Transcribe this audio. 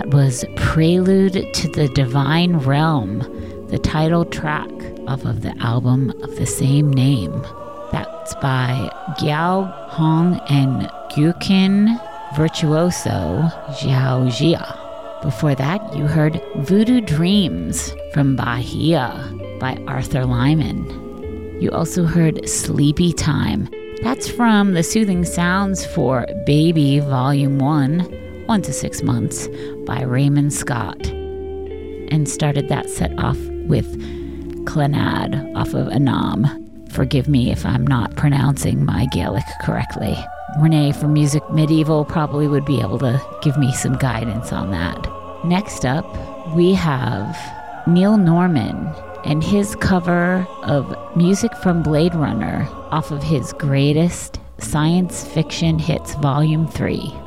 That was Prelude to the Divine Realm, the title track off of the album of the same name. That's by Giao Hong and Gyukin virtuoso Xiao Jia. Before that, you heard Voodoo Dreams from Bahia by Arthur Lyman. You also heard Sleepy Time. That's from the Soothing Sounds for Baby Volume 1, 1 to 6 months, by Raymond Scott. And started that set off with Clonad off of Anam. Forgive me if I'm not pronouncing my Gaelic correctly. Renee from Music Medieval probably would be able to give me some guidance on that. Next up, we have Neil Norman and his cover of music from Blade Runner off of his Greatest Science Fiction Hits Volume 3.